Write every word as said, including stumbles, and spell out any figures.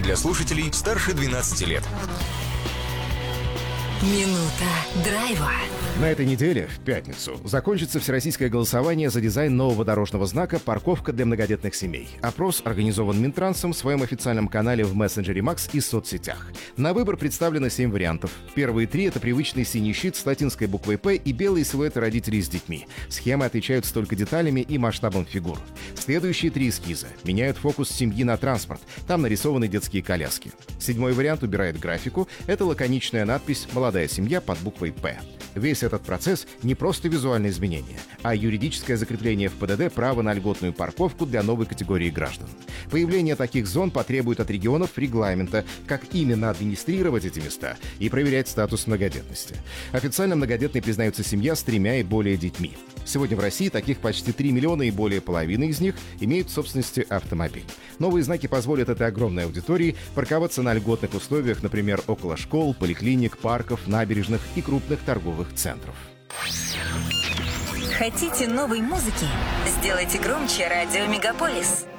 для слушателей старше двенадцати лет. Минута драйва. На этой неделе, в пятницу, закончится всероссийское голосование за дизайн нового дорожного знака «Парковка для многодетных семей». Опрос организован Минтрансом в своем официальном канале в мессенджере Макс и соцсетях. На выбор представлено семь вариантов. Первые три — это привычный синий щит с латинской буквой «П» и белые силуэты родителей с детьми. Схемы отличаются только деталями и масштабом фигур. Следующие три эскиза меняют фокус семьи на транспорт. Там нарисованы детские коляски. Седьмой вариант убирает графику. Это лаконичная надпись «Молодая семья» под буквой «П». Весь этот процесс не просто визуальное изменение, а юридическое закрепление в ПДД права на льготную парковку для новой категории граждан. Появление таких зон потребует от регионов регламента, как именно администрировать эти места и проверять статус многодетности. Официально многодетной признается семья с тремя и более детьми. Сегодня в России таких почти три миллиона, и более половины из них имеют в собственности автомобиль. Новые знаки позволят этой огромной аудитории парковаться на льготных условиях, например, около школ, поликлиник, парков, набережных и крупных торговых центров. Хотите новой музыки? Сделайте громче радио Мегаполис.